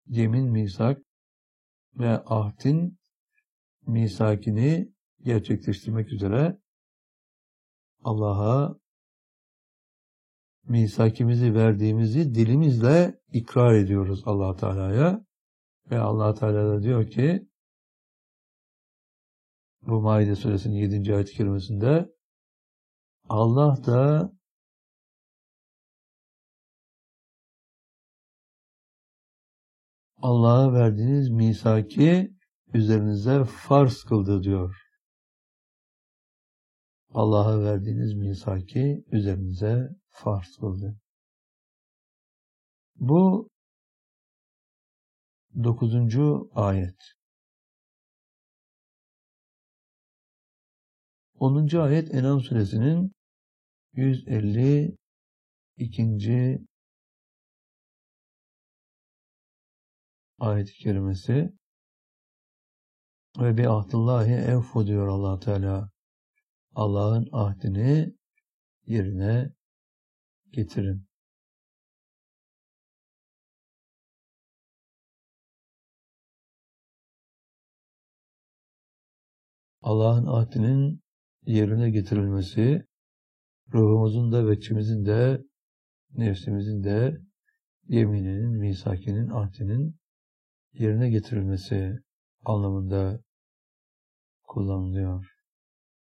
yemin, misak ve ahdin misakini gerçekleştirmek üzere Allah'a misakimizi verdiğimizi dilimizle ikrar ediyoruz Allah Teala'ya. Ve Allah Teala da diyor ki bu Maide suresinin 7. ayet-i kerimesinde Allah da Allah'a verdiğiniz misaki üzerinize farz kıldı diyor. Allah'a verdiğiniz misaki üzerinize farz kıldı. Bu 9. ayet. 10. ayet En'am suresinin 152. ayet-i kerimesi ve bi ahdillahi evfu diyor Allah Teala. Allah'ın ahdini yerine getirin. Allah'ın ahdinin yerine getirilmesi, ruhumuzun da, veçimizin de, nefsimizin de yemininin, misakinin, ahdinin yerine getirilmesi anlamında kullanılıyor.